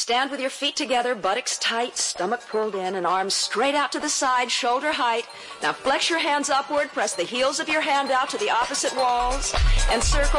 Stand with your feet together, buttocks tight, stomach pulled in, and arms straight out to the side, shoulder height. Now flex your hands upward, press the heels of your hand out to the opposite walls, and circle